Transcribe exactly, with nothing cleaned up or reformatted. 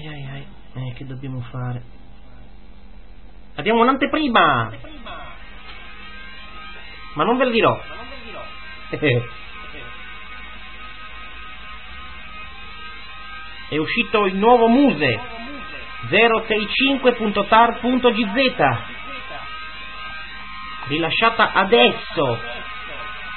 ai ai ai. Eh, che dobbiamo fare? Abbiamo un'anteprima! Ma non ve lo dirò. È uscito il nuovo Muse zero sei cinque punto tar punto g z, rilasciata adesso